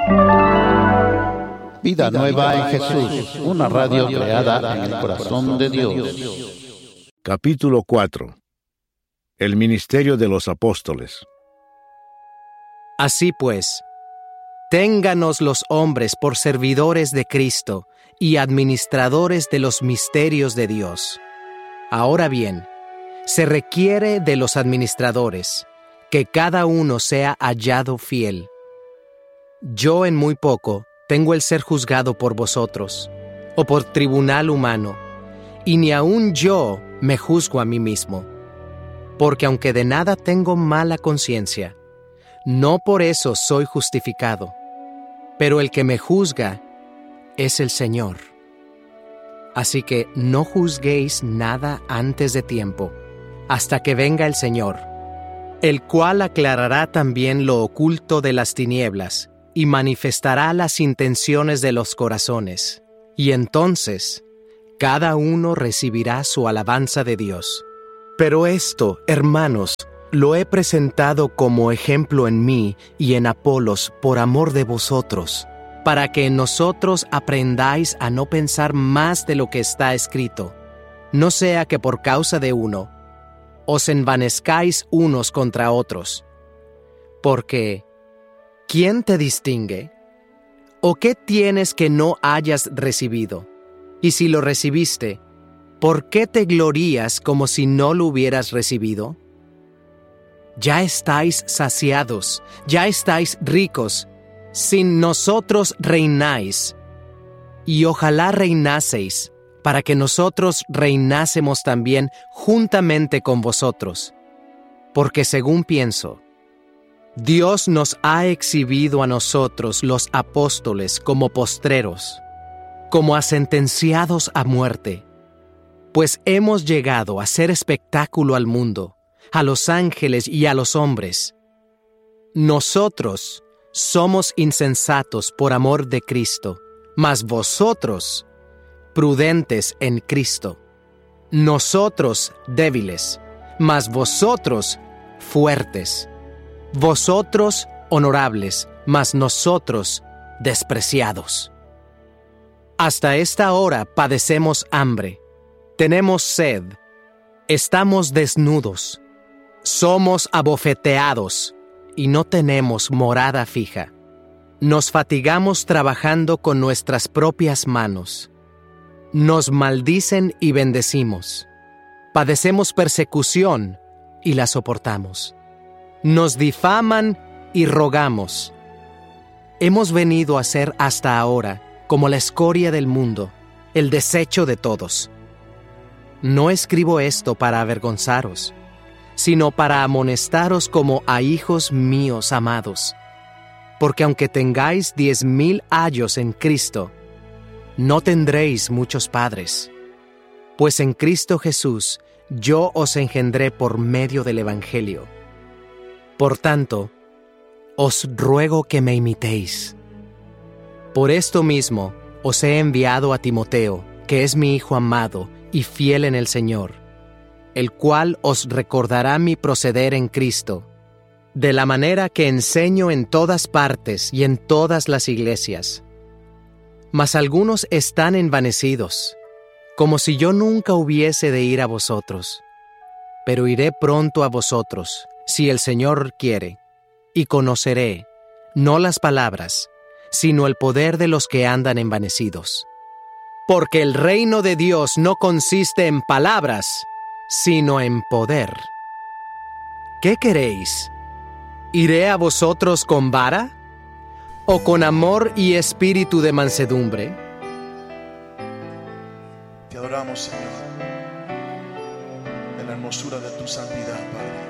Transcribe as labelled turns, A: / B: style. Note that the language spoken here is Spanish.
A: Vida nueva en Jesús, una radio creada en el corazón de Dios.
B: Capítulo 4. El ministerio de los apóstoles.
C: Así pues, ténganos los hombres por servidores de Cristo y administradores de los misterios de Dios. Ahora bien, se requiere de los administradores que cada uno sea hallado fiel. Yo en muy poco tengo el ser juzgado por vosotros, o por tribunal humano, y ni aun yo me juzgo a mí mismo. Porque aunque de nada tengo mala conciencia, no por eso soy justificado, pero el que me juzga es el Señor. Así que no juzguéis nada antes de tiempo, hasta que venga el Señor, el cual aclarará también lo oculto de las tinieblas y manifestará las intenciones de los corazones. Y entonces, cada uno recibirá su alabanza de Dios. Pero esto, hermanos, lo he presentado como ejemplo en mí y en Apolos por amor de vosotros, para que en nosotros aprendáis a no pensar más de lo que está escrito, no sea que por causa de uno os envanezcáis unos contra otros. Porque, ¿quién te distingue? ¿O qué tienes que no hayas recibido? Y si lo recibiste, ¿por qué te glorías como si no lo hubieras recibido? Ya estáis saciados, ya estáis ricos, sin nosotros reináis. Y ojalá reinaseis, para que nosotros reinásemos también juntamente con vosotros. Porque según pienso, Dios nos ha exhibido a nosotros los apóstoles como postreros, como a sentenciados a muerte, pues hemos llegado a ser espectáculo al mundo, a los ángeles y a los hombres. Nosotros somos insensatos por amor de Cristo, mas vosotros prudentes en Cristo. Nosotros débiles, mas vosotros fuertes. Vosotros honorables, mas nosotros despreciados. Hasta esta hora padecemos hambre, tenemos sed, estamos desnudos, somos abofeteados y no tenemos morada fija. Nos fatigamos trabajando con nuestras propias manos. Nos maldicen y bendecimos. Padecemos persecución y la soportamos. Nos difaman y rogamos. Hemos venido a ser hasta ahora como la escoria del mundo, el desecho de todos. No escribo esto para avergonzaros, sino para amonestaros como a hijos míos amados. Porque aunque tengáis 10,000 ayos en Cristo, no tendréis muchos padres. Pues en Cristo Jesús yo os engendré por medio del Evangelio. Por tanto, os ruego que me imitéis. Por esto mismo os he enviado a Timoteo, que es mi hijo amado y fiel en el Señor, el cual os recordará mi proceder en Cristo, de la manera que enseño en todas partes y en todas las iglesias. Mas algunos están envanecidos, como si yo nunca hubiese de ir a vosotros. Pero iré pronto a vosotros, si el Señor quiere, y conoceré, no las palabras, sino el poder de los que andan envanecidos. Porque el reino de Dios no consiste en palabras, sino en poder. ¿Qué queréis? ¿Iré a vosotros con vara? ¿O con amor y espíritu de mansedumbre?
D: Te adoramos, Señor, en la hermosura de tu santidad, Padre.